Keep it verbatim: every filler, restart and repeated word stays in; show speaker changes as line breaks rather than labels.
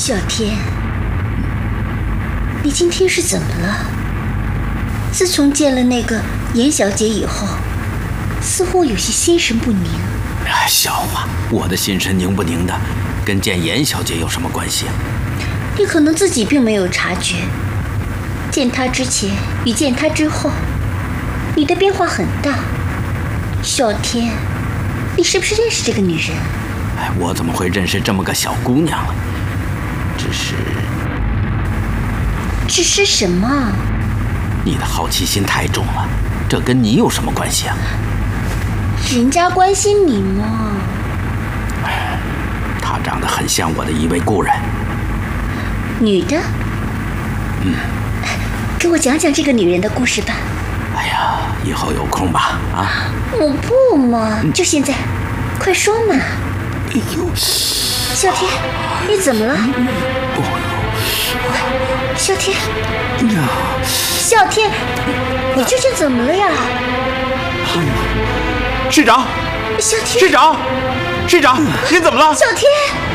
小天，你今天是怎么了？自从见了那个严小姐以后，似乎有些心神不宁。
哎，笑话，我的心神宁不宁的，跟见严小姐有什么关系啊？
你可能自己并没有察觉，见她之前与见她之后，你的变化很大。小天，你是不是认识这个女人？
哎，我怎么会认识这么个小姑娘啊？只是……
只是什么？
你的好奇心太重了，这跟你有什么关系啊？
人家关心你吗？
她长得很像我的一位故人。
女的？
嗯。
给我讲讲这个女人的故事吧。
哎呀，以后有空吧，啊？
我不嘛，就现在，快说嘛。
哎呦，
小天，你怎么了？
哦，
小天，
呀，
小天，你究竟怎么了呀？
哎呦，市长，
小天，
市长，市长，您怎么了？
小天。